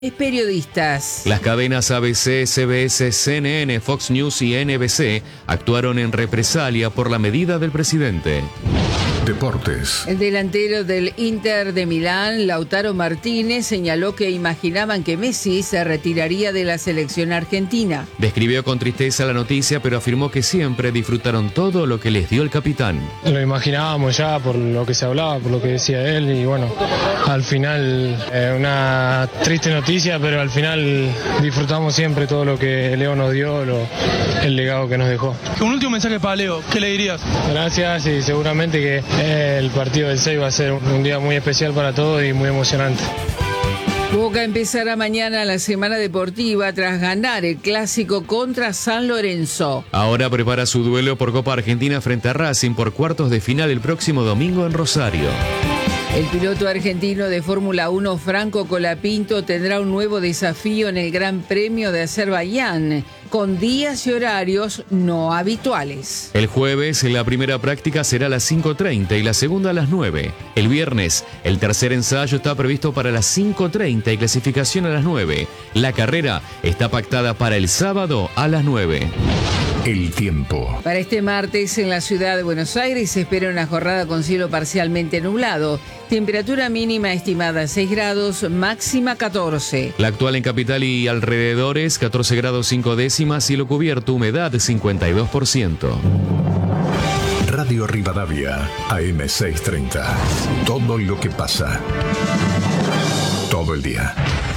Periodistas. Las cadenas ABC, CBS, CNN, Fox News y NBC actuaron en represalia por la medida del presidente. Deportes. El delantero del Inter de Milán, Lautaro Martínez, señaló que imaginaban que Messi se retiraría de la selección argentina. Describió con tristeza la noticia, pero afirmó que siempre disfrutaron todo lo que les dio el capitán. Lo imaginábamos ya por lo que se hablaba, por lo que decía él, y bueno, al final una triste noticia, pero al final disfrutamos siempre todo lo que Leo nos dio, el legado que nos dejó. Un último mensaje para Leo, ¿qué le dirías? Gracias, y seguramente que el partido del 6 va a ser un día muy especial para todos y muy emocionante. Boca empezará mañana la semana deportiva tras ganar el clásico contra San Lorenzo. Ahora prepara su duelo por Copa Argentina frente a Racing por cuartos de final el próximo domingo en Rosario. El piloto argentino de Fórmula 1, Franco Colapinto, tendrá un nuevo desafío en el Gran Premio de Azerbaiyán, con días y horarios no habituales. El jueves, la primera práctica será a las 5:30 y la segunda a las 9. El viernes, el tercer ensayo está previsto para las 5:30 y clasificación a las 9. La carrera está pactada para el sábado a las 9. El tiempo. Para este martes en la ciudad de Buenos Aires se espera una jornada con cielo parcialmente nublado. Temperatura mínima estimada 6 grados, máxima 14. La actual en capital y alrededores 14 grados 5 décimas, cielo cubierto, humedad 52%. Radio Rivadavia, AM 630. Todo lo que pasa. Todo el día.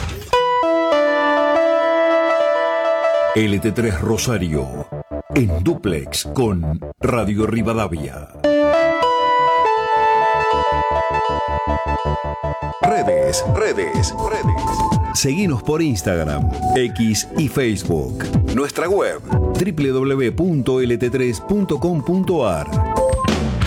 LT3 Rosario, en dúplex con Radio Rivadavia. Redes. Seguinos por Instagram, X y Facebook. Nuestra web, www.lt3.com.ar.